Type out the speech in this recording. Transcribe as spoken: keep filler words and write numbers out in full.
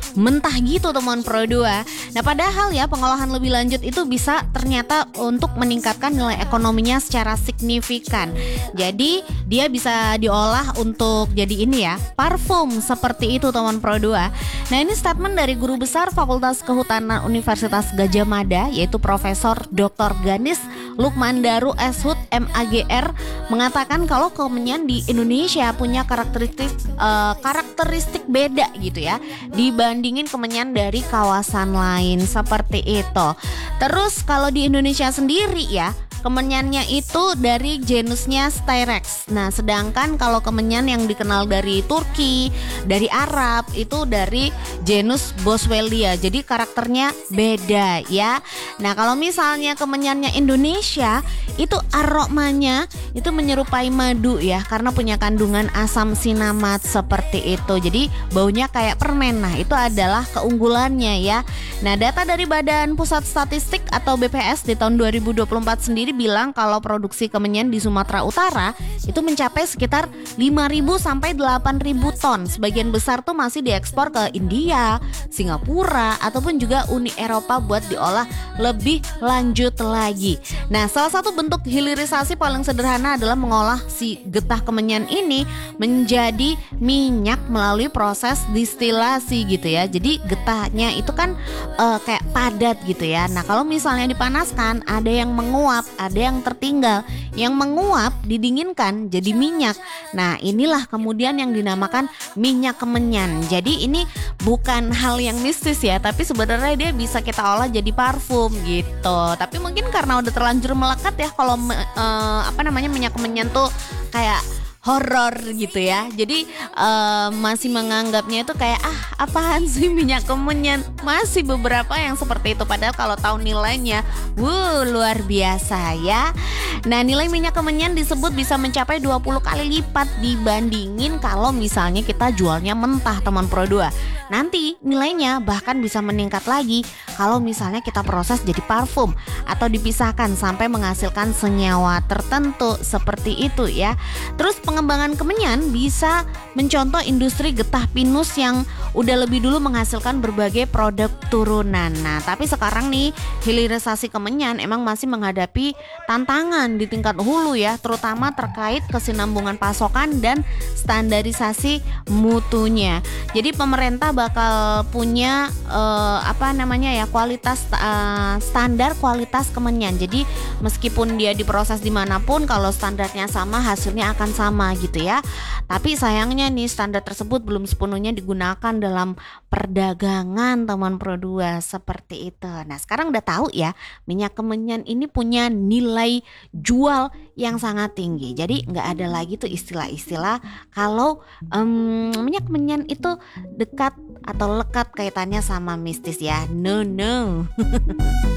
mentah gitu teman Pro dua. Nah padahal ya pengolahan lebih lanjut itu bisa ternyata untuk meningkatkan nilai ekonominya secara signifikan. Jadi dia bisa diolah untuk jadi ini ya, parfum seperti itu teman Pro dua. Nah ini statement dari Guru Besar Fakultas Kehutanan Universitas Gadjah Mada, yaitu Profesor doktor Ganis Lukmandaru S Hud M A G R, mengatakan kalau kemenyan di Indonesia punya karakteristik uh, karakteristik beda gitu ya dibandingin kemenyan dari kawasan lain seperti itu. Terus kalau di Indonesia sendiri ya, kemenyannya itu dari genusnya Styrax. Nah, sedangkan kalau kemenyan yang dikenal dari Turki, dari Arab itu dari genus Boswellia. Jadi karakternya beda ya. Nah, kalau misalnya kemenyannya Indonesia itu aromanya itu menyerupai madu ya, karena punya kandungan asam sinamat seperti itu. Jadi baunya kayak permen. Nah, itu adalah keunggulannya ya. Nah, data dari Badan Pusat Statistik atau B P S di tahun dua ribu dua puluh empat sendiri bilang kalau produksi kemenyan di Sumatera Utara itu mencapai sekitar lima ribu sampai delapan ribu ton. Sebagian besar tuh masih diekspor ke India, Singapura ataupun juga Uni Eropa buat diolah lebih lanjut lagi. Nah, salah satu bentuk hilirisasi paling sederhana adalah mengolah si getah kemenyan ini menjadi minyak melalui proses distilasi gitu ya. Jadi getahnya itu kan uh, kayak padat gitu ya. Nah, kalau misalnya dipanaskan ada yang menguap, ada yang tertinggal. Yang menguap didinginkan jadi minyak. Nah, inilah kemudian yang dinamakan minyak kemenyan. Jadi ini bukan hal yang mistis ya, tapi sebenarnya dia bisa kita olah jadi parfum gitu. Tapi mungkin karena udah terlanjur melekat ya kalau uh, apa namanya minyak kemenyan tuh kayak horor gitu ya. Jadi uh, masih menganggapnya itu kayak ah apaan sih minyak kemenyan. Masih beberapa yang seperti itu, padahal kalau tahu nilainya wuh luar biasa ya. Nah, nilai minyak kemenyan disebut bisa mencapai dua puluh kali lipat dibandingin kalau misalnya kita jualnya mentah teman Pro dua. Nanti nilainya bahkan bisa meningkat lagi kalau misalnya kita proses jadi parfum atau dipisahkan sampai menghasilkan senyawa tertentu seperti itu ya. Terus pengembangan kemenyan bisa mencontoh industri getah pinus yang udah lebih dulu menghasilkan berbagai produk turunan. Nah, tapi sekarang nih hilirisasi kemenyan emang masih menghadapi tantangan di tingkat hulu ya, terutama terkait kesinambungan pasokan dan standarisasi mutunya. Jadi pemerintah bakal punya uh, apa namanya ya kualitas uh, standar kualitas kemenyan. Jadi meskipun dia diproses dimanapun, kalau standarnya sama hasilnya akan sama gitu ya. Tapi sayangnya nih standar tersebut belum sepenuhnya digunakan dalam perdagangan teman Pro dua seperti itu. Nah, sekarang udah tahu ya minyak kemenyan ini punya nilai jual yang sangat tinggi. Jadi nggak ada lagi tuh istilah-istilah kalau um, minyak kemenyan itu dekat atau lekat kaitannya sama mistis ya. No no.